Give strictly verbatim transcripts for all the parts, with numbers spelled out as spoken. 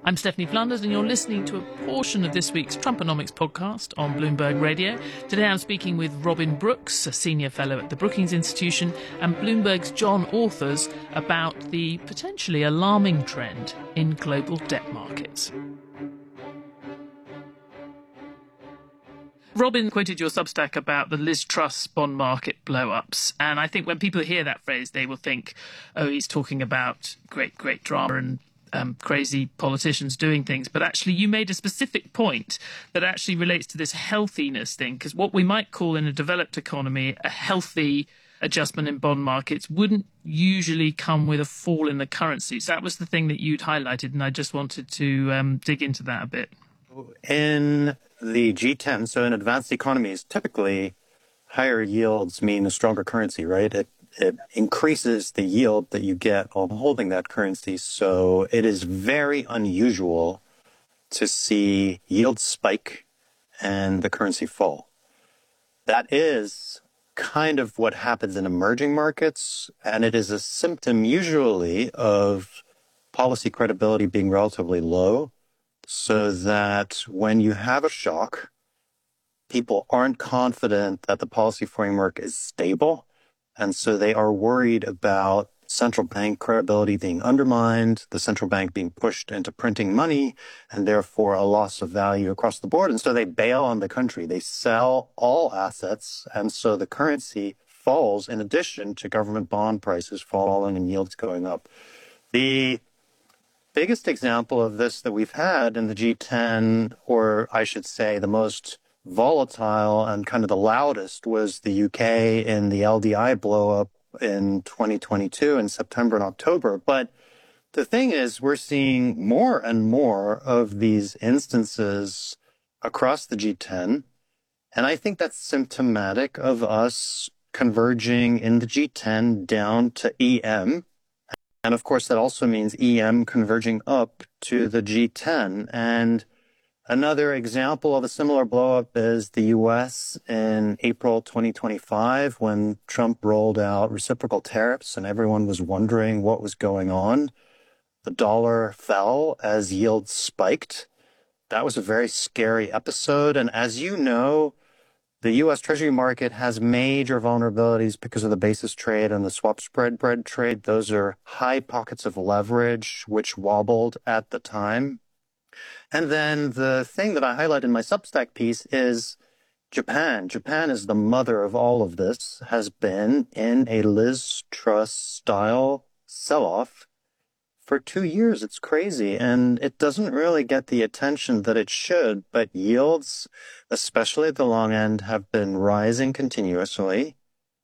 I'm Stephanie Flanders, and you're listening to a portion of this week's Trumponomics podcast on Bloomberg Radio. Today I'm speaking with Robin Brooks, a senior fellow at the Brookings Institution, and Bloomberg's John Authers about the potentially alarming trend in global debt markets. Robin quoted your Substack about the Liz Truss bond market blow-ups, and I think when people hear that phrase, they will think, oh, he's talking about great, great drama and Um, crazy politicians doing things. But actually, you made a specific point that actually relates to this healthiness thing, because what we might call in a developed economy a healthy adjustment in bond markets wouldn't usually come with a fall in the currencies. That was the thing that you'd highlighted, and I just wanted to um, dig into that a bit. In the G ten, so in advanced economies, typically higher yields mean a stronger currency, right? It It increases the yield that you get on holding that currency. So it is very unusual to see yields spike and the currency fall. That is kind of what happens in emerging markets, and it is a symptom usually of policy credibility being relatively low, so that when you have a shock, people aren't confident that the policy framework is stable. And so they are worried about central bank credibility being undermined, the central bank being pushed into printing money, and therefore a loss of value across the board. And so they bail on the country. They sell all assets. And so the currency falls in addition to government bond prices falling and yields going up. The biggest example of this that we've had in the G ten, or I should say the most volatile and kind of the loudest, was the U K in the L D I blow-up in twenty twenty-two in September and October. But the thing is, we're seeing more and more of these instances across the G ten. And I think that's symptomatic of us converging in the G ten down to E M. And of course, that also means E M converging up to the G ten. And another example of a similar blow-up is the U S in April twenty twenty-five, when Trump rolled out reciprocal tariffs and everyone was wondering what was going on. The dollar fell as yields spiked. That was a very scary episode. And as you know, the U S Treasury market has major vulnerabilities because of the basis trade and the swap spread bread trade. Those are high pockets of leverage, which wobbled at the time. And then the thing that I highlight in my Substack piece is Japan. Japan is the mother of all of this, has been in a Liz Truss style sell-off for two years. It's crazy. And it doesn't really get the attention that it should. But yields, especially at the long end, have been rising continuously.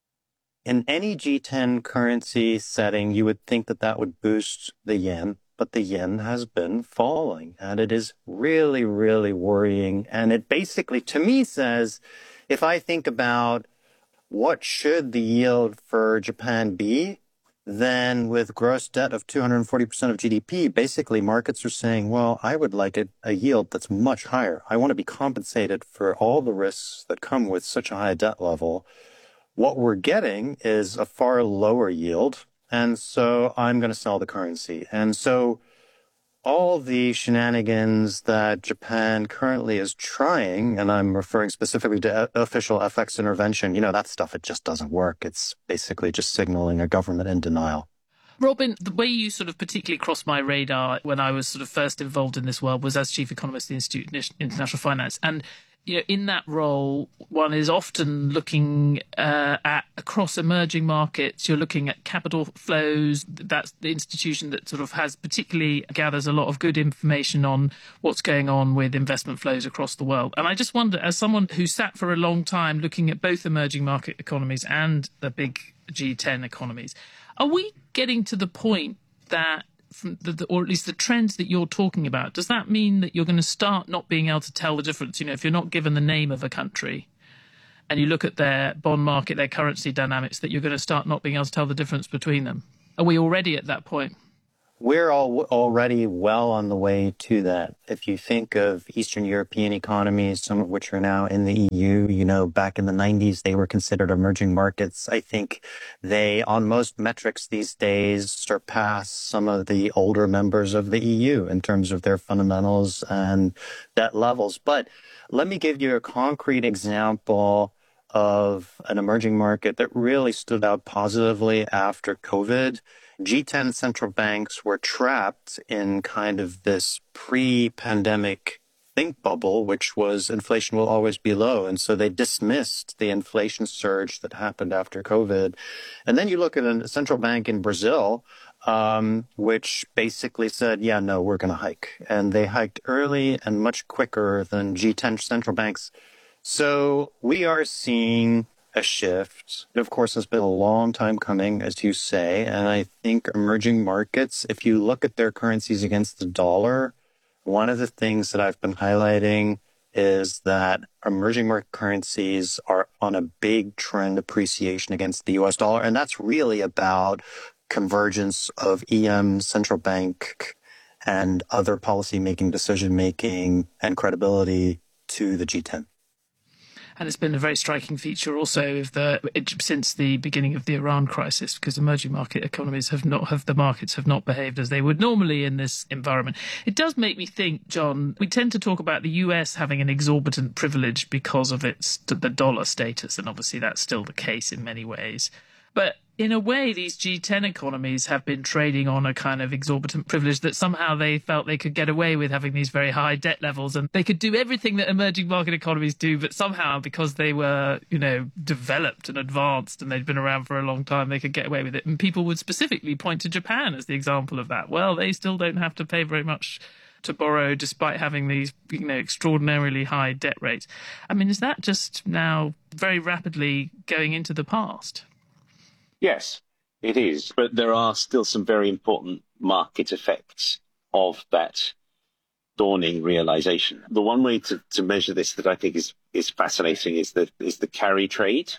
In any G ten currency setting, you would think that that would boost the yen. But the yen has been falling, and it is really, really worrying. And it basically, to me, says, if I think about what should the yield for Japan be, then with gross debt of two hundred forty percent of G D P, basically markets are saying, well, I would like a, a yield that's much higher. I want to be compensated for all the risks that come with such a high debt level. What we're getting is a far lower yield. And so I'm going to sell the currency. And so all the shenanigans that Japan currently is trying, and I'm referring specifically to official F X intervention, you know, that stuff, it just doesn't work. It's basically just signaling a government in denial. Robin, the way you sort of particularly crossed my radar when I was sort of first involved in this world was as chief economist at the Institute of International Finance. And you know, in that role, one is often looking uh, at across emerging markets. You're looking at capital flows. That's the institution that sort of has particularly gathers a lot of good information on what's going on with investment flows across the world. And I just wonder, as someone who sat for a long time looking at both emerging market economies and the big G ten economies, are we getting to the point that from the, or at least the trends that you're talking about, does that mean that you're going to start not being able to tell the difference? You know, if you're not given the name of a country and you look at their bond market, their currency dynamics, that you're going to start not being able to tell the difference between them? Are we already at that point? We're all already well on the way to that. If you think of Eastern European economies, some of which are now in the E U, you know, back in the nineties, they were considered emerging markets. I think they, on most metrics these days, surpass some of the older members of the E U in terms of their fundamentals and debt levels. But let me give you a concrete example of an emerging market that really stood out positively after COVID. G ten central banks were trapped in kind of this pre-pandemic think bubble, which was inflation will always be low. And so they dismissed the inflation surge that happened after COVID. And then you look at a central bank in Brazil, um, which basically said, yeah, no, we're going to hike. And they hiked early and much quicker than G ten central banks. So we are seeing a shift. It, of course, has been a long time coming, as you say. And I think emerging markets, if you look at their currencies against the dollar, one of the things that I've been highlighting is that emerging market currencies are on a big trend appreciation against the U S dollar. And that's really about convergence of E M, central bank, and other policy-making, decision-making, and credibility to the G ten. And it's been a very striking feature also of the since the beginning of the Iran crisis, because emerging market economies have not have the markets have not behaved as they would normally in this environment. It does make me think, John, we tend to talk about the U S having an exorbitant privilege because of its the dollar status, and obviously that's still the case in many ways. But in a way, these G ten economies have been trading on a kind of exorbitant privilege that somehow they felt they could get away with having these very high debt levels, and they could do everything that emerging market economies do, but somehow, because they were, you know, developed and advanced and they'd been around for a long time, they could get away with it. And people would specifically point to Japan as the example of that. Well, they still don't have to pay very much to borrow despite having these, you know, extraordinarily high debt rates. I mean, is that just now very rapidly going into the past? Yes, it is. But there are still some very important market effects of that dawning realization. The one way to, to measure this that I think is, is fascinating is the, is the carry trade,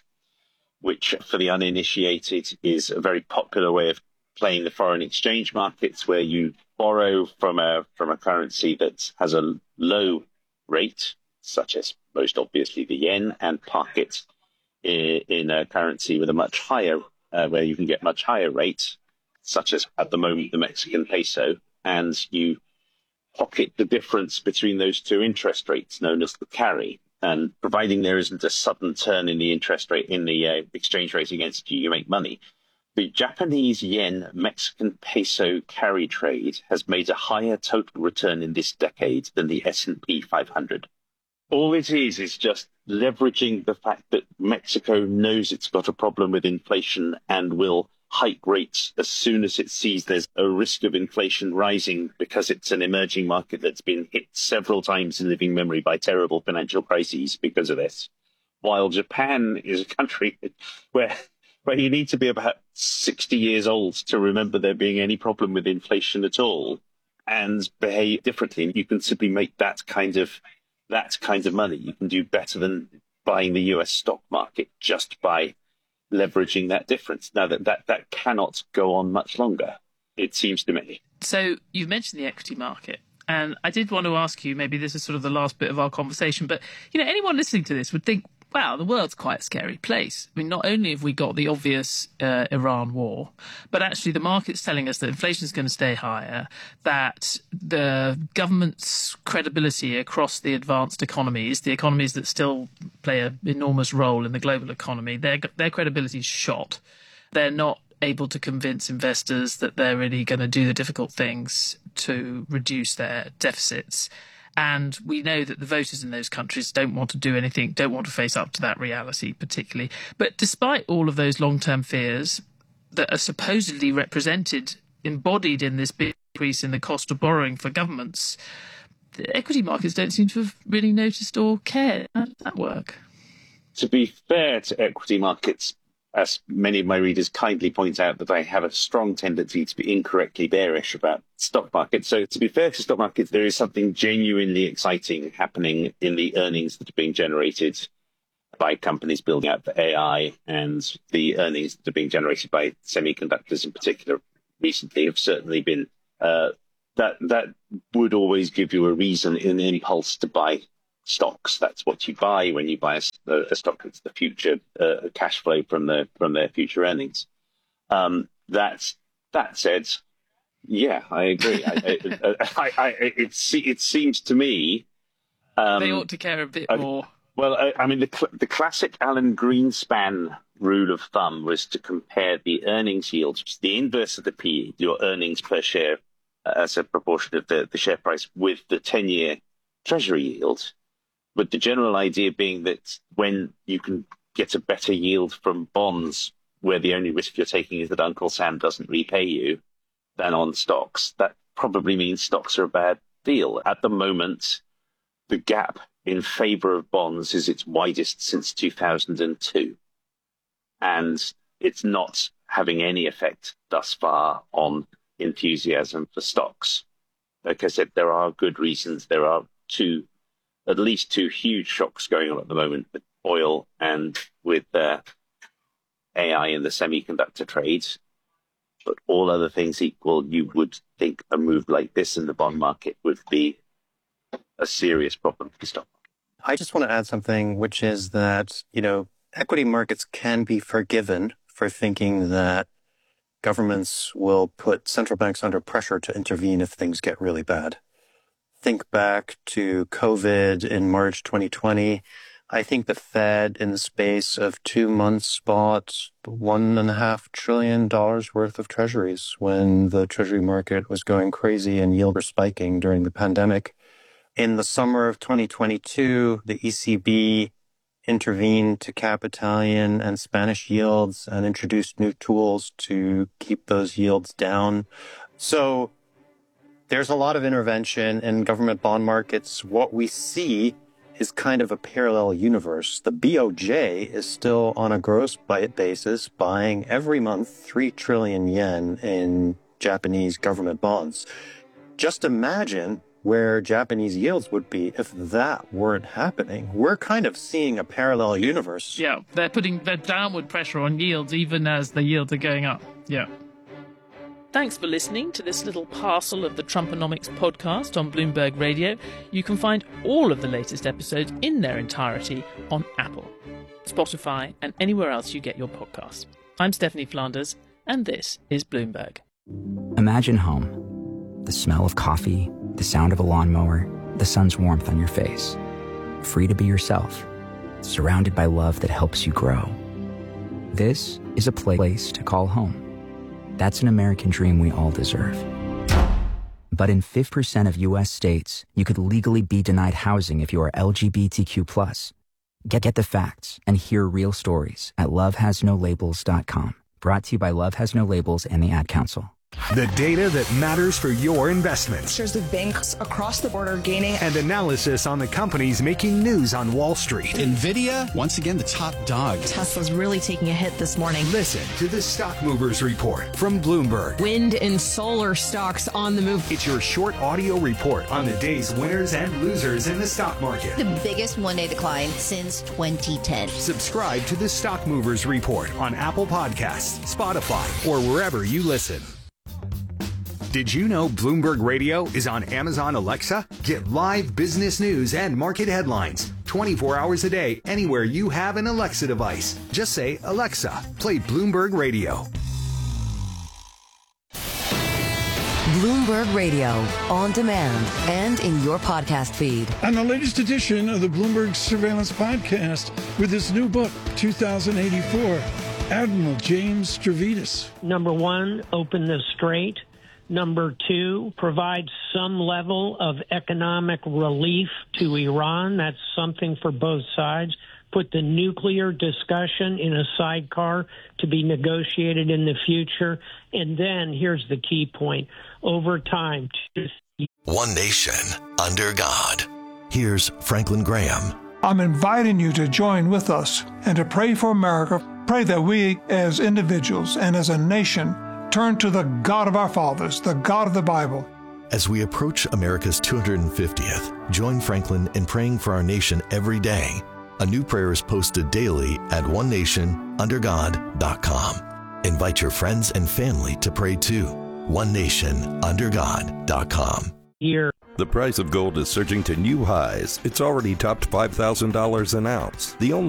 which for the uninitiated is a very popular way of playing the foreign exchange markets, where you borrow from a, from a currency that has a low rate, such as most obviously the yen, and park it in, in a currency with a much higher Uh, where you can get much higher rates, such as at the moment the Mexican peso, and you pocket the difference between those two interest rates, known as the carry. And providing there isn't a sudden turn in the interest rate, in the uh, exchange rate against you, you make money. The Japanese yen Mexican peso carry trade has made a higher total return in this decade than the S and P five hundred. All it is is just leveraging the fact that Mexico knows it's got a problem with inflation and will hike rates as soon as it sees there's a risk of inflation rising, because it's an emerging market that's been hit several times in living memory by terrible financial crises because of this. While Japan is a country where where you need to be about sixty years old to remember there being any problem with inflation at all and behave differently. You can simply make that kind of that kind of money. You can do better than buying the U S stock market just by leveraging that difference. Now, that, that, that cannot go on much longer, it seems to me. So you've mentioned the equity market. And I did want to ask you, maybe this is sort of the last bit of our conversation, but, you know, anyone listening to this would think, wow, the world's quite a scary place. I mean, not only have we got the obvious uh, Iran war, but actually the market's telling us that inflation is going to stay higher, that the government's credibility across the advanced economies, the economies that still play an enormous role in the global economy, their their credibility is shot. They're not able to convince investors that they're really going to do the difficult things to reduce their deficits. And we know that the voters in those countries don't want to do anything, don't want to face up to that reality particularly. But despite all of those long-term fears that are supposedly represented, embodied in this big increase in the cost of borrowing for governments, the equity markets don't seem to have really noticed or cared. How does that work? To be fair to equity markets, as many of my readers kindly point out, that I have a strong tendency to be incorrectly bearish about stock markets. So to be fair to stock markets, there is something genuinely exciting happening in the earnings that are being generated by companies building out for A I, and the earnings that are being generated by semiconductors in particular recently have certainly been uh, that that would always give you a reason, an impulse to buy stocks. That's what you buy when you buy a, a stock. It's the future uh, cash flow from the from their future earnings. Um, that's that said, yeah, I agree. I, I, I, I, it it seems to me um, they ought to care a bit I, more. Well, I, I mean, the cl- the classic Alan Greenspan rule of thumb was to compare the earnings yield, which is the inverse of the P E, your earnings per share uh, as a proportion of the, the share price, with the ten-year Treasury yield. But the general idea being that when you can get a better yield from bonds, where the only risk you're taking is that Uncle Sam doesn't repay you, than on stocks, that probably means stocks are a bad deal. At the moment, the gap in favor of bonds is its widest since two thousand two. And it's not having any effect thus far on enthusiasm for stocks. Like I said, there are good reasons. There are two, at least two huge shocks going on at the moment with oil and with uh, A I in the semiconductor trades. But all other things equal, you would think a move like this in the bond market would be a serious problem for the stock market. I just want to add something, which is that, you know, equity markets can be forgiven for thinking that governments will put central banks under pressure to intervene if things get really bad. Think back to COVID in March twenty twenty. I think the Fed, in the space of two months, bought one and a half trillion dollars worth of treasuries when the treasury market was going crazy and yields were spiking during the pandemic. In the summer of twenty twenty-two, the E C B intervened to cap Italian and Spanish yields and introduced new tools to keep those yields down. So there's a lot of intervention in government bond markets. What we see is kind of a parallel universe. The B O J is still on a gross basis buying every month three trillion yen in Japanese government bonds. Just imagine where Japanese yields would be if that weren't happening. We're kind of seeing a parallel universe. Yeah, they're putting their downward pressure on yields even as the yields are going up. Yeah. Thanks for listening to this little parcel of the Trumponomics podcast on Bloomberg Radio. You can find all of the latest episodes in their entirety on Apple, Spotify, and anywhere else you get your podcasts. I'm Stephanie Flanders, and this is Bloomberg. Imagine home. The smell of coffee, the sound of a lawnmower, the sun's warmth on your face. Free to be yourself, surrounded by love that helps you grow. This is a place to call home. That's an American dream we all deserve. But in fifty percent of U S states, you could legally be denied housing if you are L G B T Q plus. Get, get the facts and hear real stories at love has no labels dot com. Brought to you by Love Has No Labels and the Ad Council. The data that matters for your investments. Shares of banks across the border gaining. And analysis on the companies making news on Wall Street. NVIDIA, once again, the top dog. Tesla's really taking a hit this morning. Listen to the Stock Movers Report from Bloomberg. Wind and solar stocks on the move. It's your short audio report on the day's winners and losers in the stock market. The biggest one-day decline since twenty ten. Subscribe to the Stock Movers Report on Apple Podcasts, Spotify, or wherever you listen. Did you know Bloomberg Radio is on Amazon Alexa? Get live business news and market headlines twenty-four hours a day anywhere you have an Alexa device. Just say, Alexa, play Bloomberg Radio. Bloomberg Radio, on demand and in your podcast feed. On the latest edition of the Bloomberg Surveillance Podcast with his new book, two thousand eighty-four, Admiral James Stavridis. Number one, open the strait. Number two, provide some level of economic relief to Iran. That's something for both sides. Put the nuclear discussion in a sidecar to be negotiated in the future. And then here's the key point. Over time. One nation under God. Here's Franklin Graham. I'm inviting you to join with us and to pray for America. Pray that we as individuals and as a nation turn to the God of our fathers, the God of the Bible. As we approach America's two hundred fiftieth, join Franklin in praying for our nation every day. A new prayer is posted daily at one nation under god dot com. Invite your friends and family to pray too. one nation under god dot com. Here. The price of gold is surging to new highs. It's already topped five thousand dollars an ounce. The only